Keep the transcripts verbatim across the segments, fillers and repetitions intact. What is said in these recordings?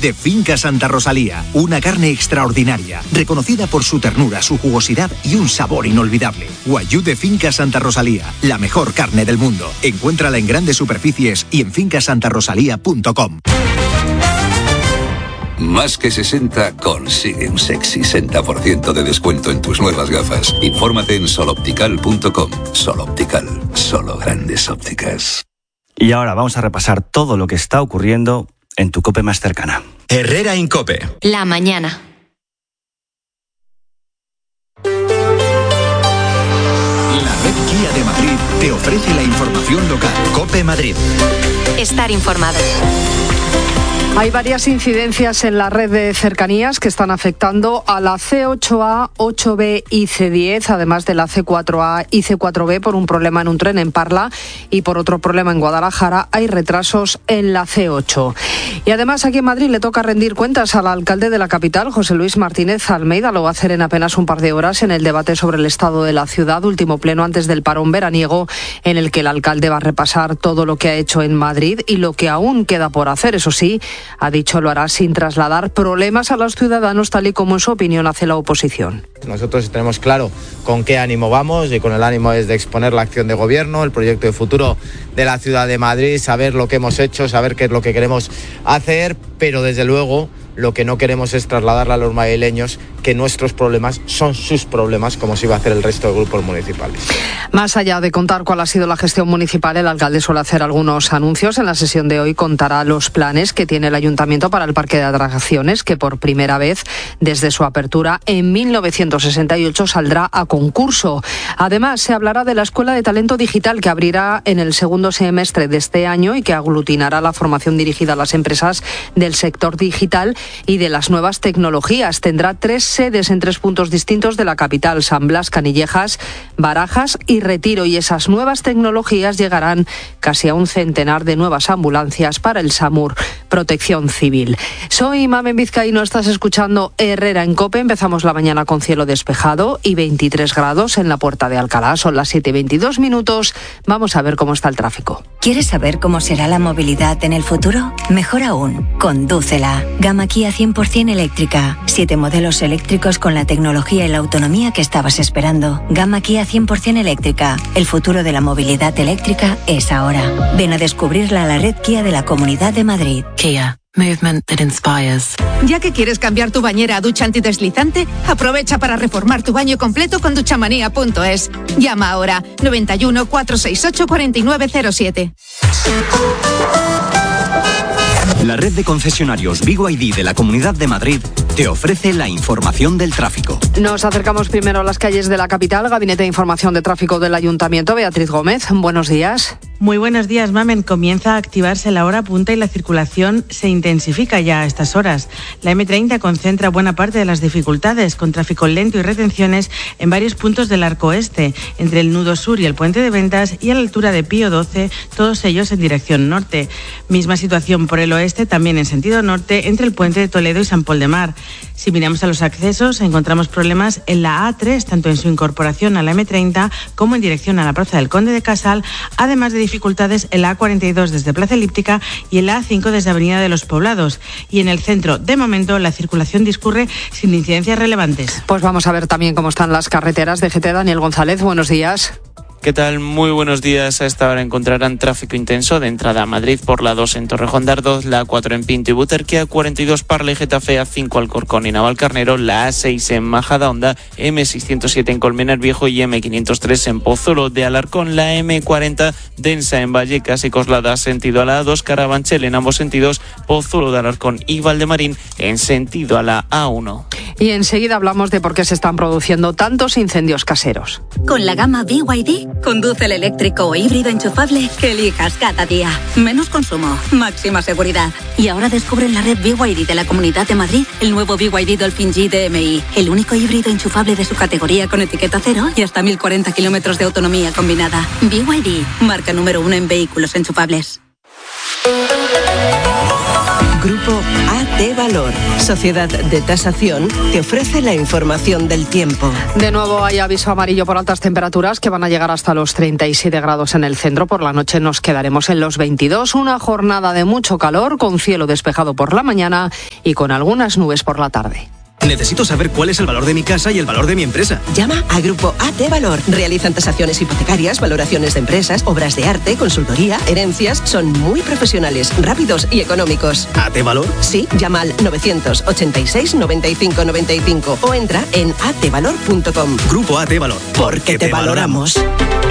de Finca Santa Rosalía. Una carne extraordinaria, reconocida por su ternura, su jugosidad y un sabor inolvidable. Wagyu de Finca Santa Rosalía, la mejor carne del mundo. Encuéntrala en grandes superficies y en finca santa rosalía punto com. Más que sesenta consigue un sexy sesenta por ciento de descuento en tus nuevas gafas. Infórmate en sol optical punto com. Sol Optical, solo grandes ópticas. Y ahora vamos a repasar todo lo que está ocurriendo en tu COPE más cercana. Herrera Incope. La mañana. La red Kia de Madrid te ofrece la información local. COPE Madrid. Estar informado. Hay varias incidencias en la red de cercanías que están afectando a la ce ocho A, ocho B y ce diez, además de la ce cuatro A y ce cuatro B por un problema en un tren en Parla y por otro problema en Guadalajara. Hay retrasos en la ce ocho. Y además aquí en Madrid le toca rendir cuentas al alcalde de la capital, José Luis Martínez Almeida. Lo va a hacer en apenas un par de horas en el debate sobre el estado de la ciudad, último pleno antes del parón veraniego, en el que el alcalde va a repasar todo lo que ha hecho en Madrid y lo que aún queda por hacer. Eso sí, ha dicho lo hará sin trasladar problemas a los ciudadanos, tal y como en su opinión hace la oposición. Nosotros tenemos claro con qué ánimo vamos, y con el ánimo es de exponer la acción de gobierno, el proyecto de futuro de la ciudad de Madrid, saber lo que hemos hecho, saber qué es lo que queremos hacer, pero desde luego lo que no queremos es trasladarle a los madrileños que nuestros problemas son sus problemas, como se iba a hacer el resto de grupos municipales. Más allá de contar cuál ha sido la gestión municipal, el alcalde suele hacer algunos anuncios. En la sesión de hoy contará los planes que tiene el ayuntamiento para el parque de atracciones, que por primera vez desde su apertura en mil novecientos sesenta y ocho saldrá a concurso. Además, se hablará de la Escuela de Talento Digital, que abrirá en el segundo semestre de este año y que aglutinará la formación dirigida a las empresas del sector digital y de las nuevas tecnologías. Tendrá tres sedes en tres puntos distintos de la capital: San Blas, Canillejas, Barajas y Retiro. Y esas nuevas tecnologías llegarán casi a un centenar de nuevas ambulancias para el SAMUR, Protección Civil. Soy Mamen Vizcaíno, estás escuchando Herrera en COPE. Empezamos la mañana con cielo despejado y veintitrés grados en la Puerta de Alcalá. Son las siete y veintidós minutos. Vamos a ver cómo está el tráfico. ¿Quieres saber cómo será la movilidad en el futuro? Mejor aún, condúcela. Gama Kia cien por ciento eléctrica. Siete modelos eléctricos con la tecnología y la autonomía que estabas esperando. Gama Kia cien por ciento eléctrica. El futuro de la movilidad eléctrica es ahora. Ven a descubrirla a la red Kia de la Comunidad de Madrid. Kia. Movement that inspires. Ya que quieres cambiar tu bañera a ducha antideslizante, aprovecha para reformar tu baño completo con duchamanía punto es. Llama ahora noventa y uno, cuatrocientos sesenta y ocho, cuarenta y nueve cero siete. La red de concesionarios B Y D de la Comunidad de Madrid te ofrece la información del tráfico. Nos acercamos primero a las calles de la capital. Gabinete de Información de Tráfico del Ayuntamiento. Beatriz Gómez, buenos días. Muy buenos días, Mamen. Comienza a activarse la hora punta y la circulación se intensifica ya a estas horas. La eme treinta concentra buena parte de las dificultades, con tráfico lento y retenciones en varios puntos del arco oeste, entre el nudo sur y el puente de Ventas y a la altura de Pío doce, todos ellos en dirección norte. Misma situación por el oeste, también en sentido norte, entre el puente de Toledo y San Pol de Mar. Si miramos a los accesos, encontramos problemas en la A tres, tanto en su incorporación a la eme treinta como en dirección a la Plaza del Conde de Casal, además de dificultades en la A cuarenta y dos desde Plaza Elíptica y en la A cinco desde Avenida de los Poblados. Y en el centro, de momento, la circulación discurre sin incidencias relevantes. Pues vamos a ver también cómo están las carreteras. D G T, Daniel González, buenos días. ¿Qué tal? Muy buenos días. A esta hora encontrarán tráfico intenso de entrada a Madrid por la dos en Torrejón de Ardoz, la A cuatro en Pinto y Butarque, A cuarenta y dos Parla y Getafe, A cinco Alcorcón y Navalcarnero, la A seis en Majadahonda, eme seiscientos siete en Colmenar Viejo y eme quinientos tres en Pozuelo de Alarcón, la eme cuarenta densa en Vallecas y Coslada sentido a la A dos, Carabanchel en ambos sentidos, Pozuelo de Alarcón y Valdemarín en sentido a la A uno. Y enseguida hablamos de por qué se están produciendo tantos incendios caseros. Con la gama B Y D, conduce el eléctrico o híbrido enchufable que elijas cada día. Menos consumo, máxima seguridad. Y ahora descubre en la red B Y D de la Comunidad de Madrid el nuevo B Y D Dolphin G D M I, el único híbrido enchufable de su categoría con etiqueta cero y hasta mil cuarenta kilómetros de autonomía combinada. B Y D, marca número uno en vehículos enchufables. Grupo A T Valor, sociedad de tasación, te ofrece la información del tiempo. De nuevo hay aviso amarillo por altas temperaturas que van a llegar hasta los treinta y siete grados en el centro. Por la noche nos quedaremos en los veintidós. Una jornada de mucho calor, con cielo despejado por la mañana y con algunas nubes por la tarde. Necesito saber cuál es el valor de mi casa y el valor de mi empresa. Llama a Grupo A T Valor. Realizan tasaciones hipotecarias, valoraciones de empresas, obras de arte, consultoría, herencias. Son muy profesionales, rápidos y económicos. ¿A T Valor? Sí, llama al novecientos ochenta y seis noventa y cinco noventa y cinco o entra en a t valor punto com. Grupo A T Valor. Porque te valoramos.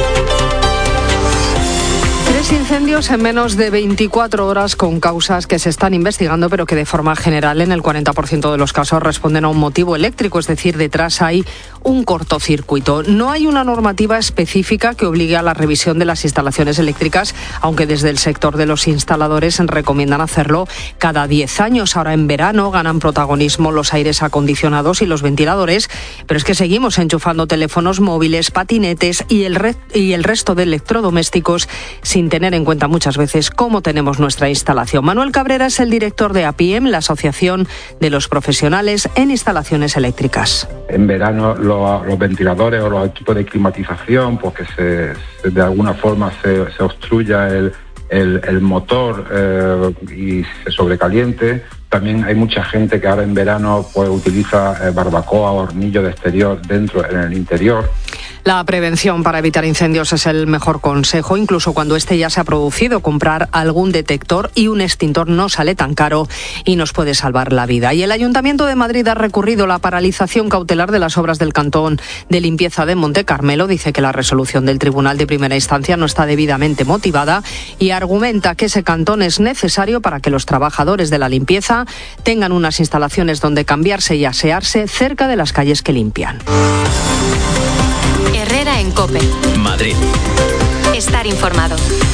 Tres incendios en menos de veinticuatro horas con causas que se están investigando, pero que de forma general en el cuarenta por ciento de los casos responden a un motivo eléctrico, es decir, detrás hay un cortocircuito. No hay una normativa específica que obligue a la revisión de las instalaciones eléctricas, aunque desde el sector de los instaladores recomiendan hacerlo cada diez años. Ahora en verano ganan protagonismo los aires acondicionados y los ventiladores, pero es que seguimos enchufando teléfonos móviles, patinetes y el, re- y el resto de electrodomésticos sin tener en cuenta muchas veces cómo tenemos nuestra instalación. Manuel Cabrera es el director de A P I E M, la Asociación de los Profesionales en Instalaciones Eléctricas. En verano los, los ventiladores o los equipos de climatización, pues que se, se de alguna forma se, se obstruya el, el, el motor eh, y se sobrecaliente. También hay mucha gente que ahora en verano pues utiliza eh, barbacoa o hornillo de exterior dentro, en el interior. La prevención para evitar incendios es el mejor consejo, incluso cuando este ya se ha producido. Comprar algún detector y un extintor no sale tan caro y nos puede salvar la vida. Y el Ayuntamiento de Madrid ha recurrido a la paralización cautelar de las obras del Cantón de Limpieza de Monte Carmelo. Dice que la resolución del Tribunal de Primera Instancia no está debidamente motivada y argumenta que ese cantón es necesario para que los trabajadores de la limpieza tengan unas instalaciones donde cambiarse y asearse cerca de las calles que limpian. Herrera en COPE. Madrid. Estar informado.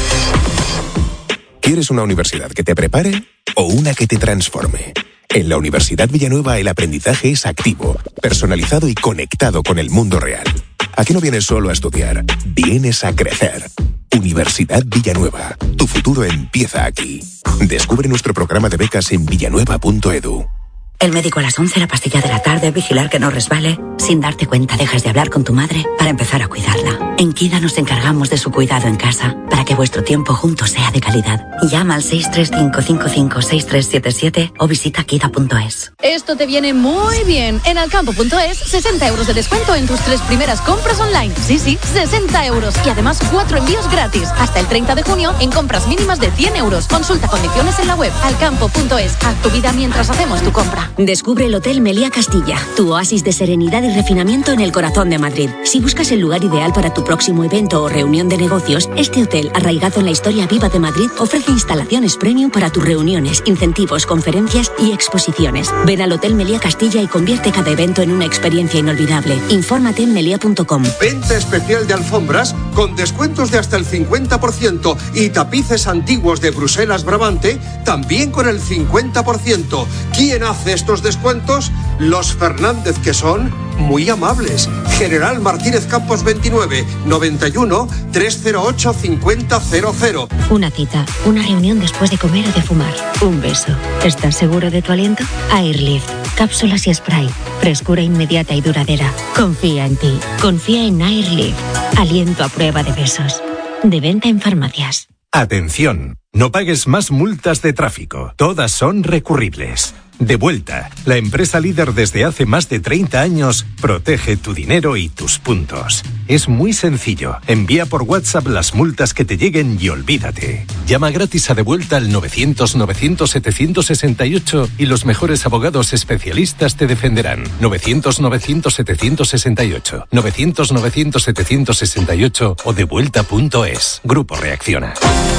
¿Quieres una universidad que te prepare o una que te transforme? En la Universidad Villanueva el aprendizaje es activo, personalizado y conectado con el mundo real. Aquí no vienes solo a estudiar, vienes a crecer. Universidad Villanueva. Tu futuro empieza aquí. Descubre nuestro programa de becas en villanueva punto edu. El médico a las once, la pastilla de la tarde, vigilar que no resbale. Sin darte cuenta, dejas de hablar con tu madre para empezar a cuidarla. En Kida nos encargamos de su cuidado en casa para que vuestro tiempo juntos sea de calidad. Llama al seis tres cinco cinco cinco seis tres siete siete o visita kida punto es. Esto te viene muy bien. En alcampo punto es, sesenta euros de descuento en tus tres primeras compras online. Sí, sí, sesenta euros. Y además cuatro envíos gratis. Hasta el treinta de junio en compras mínimas de cien euros. Consulta condiciones en la web alcampo punto es. Haz tu vida mientras hacemos tu compra. Descubre el Hotel Meliá Castilla, tu oasis de serenidad y refinamiento en el corazón de Madrid. Si buscas el lugar ideal para tu próximo evento o reunión de negocios, este hotel, arraigado en la historia viva de Madrid, ofrece instalaciones premium para tus reuniones, incentivos, conferencias y exposiciones. Ven al Hotel Meliá Castilla y convierte cada evento en una experiencia inolvidable. Infórmate en meliá punto com. Venta especial de alfombras con descuentos de hasta el cincuenta por ciento y tapices antiguos de Bruselas Brabante también con el cincuenta por ciento. ¿Quién hace estos descuentos? Los Fernández, que son muy amables. General Martínez Campos veintinueve, noventa y uno, trescientos ocho, cincuenta cero cero. Una cita, una reunión después de comer o de fumar, un beso. ¿Estás seguro de tu aliento? Airlift, cápsulas y spray, frescura inmediata y duradera. Confía en ti, confía en Airlift. Aliento a prueba de besos. De venta en farmacias. Atención, no pagues más multas de tráfico. Todas son recurribles. Devuelta, la empresa líder desde hace más de treinta años, protege tu dinero y tus puntos. Es muy sencillo. Envía por WhatsApp las multas que te lleguen y olvídate. Llama gratis a Devuelta al novecientos, novecientos, setecientos sesenta y ocho y los mejores abogados especialistas te defenderán. novecientos, novecientos, setecientos sesenta y ocho. novecientos, novecientos, setecientos sesenta y ocho o devuelta punto es. Grupo Reacciona.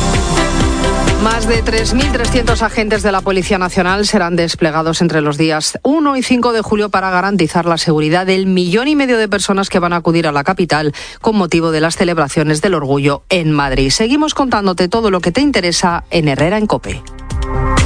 Más de tres mil trescientos agentes de la Policía Nacional serán desplegados entre los días uno y cinco de julio para garantizar la seguridad del millón y medio de personas que van a acudir a la capital con motivo de las celebraciones del Orgullo en Madrid. Seguimos contándote todo lo que te interesa en Herrera en COPE.